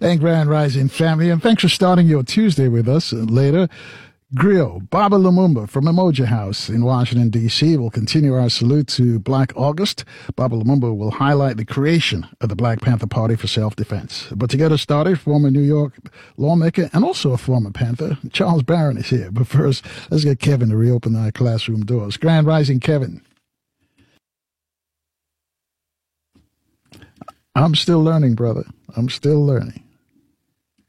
And Grand Rising family, and thanks for starting your Tuesday with us. Later, Griot, Baba Lumumba from Emoja House in Washington, D.C. will continue our salute to Black August. Baba Lumumba will highlight the creation of the Black Panther Party for self-defense. But to get us started, former New York lawmaker and also a former Panther, Charles Barron is here. But first, let's get Kevin to reopen our classroom doors. Grand Rising, Kevin. I'm still learning, brother. I'm still learning.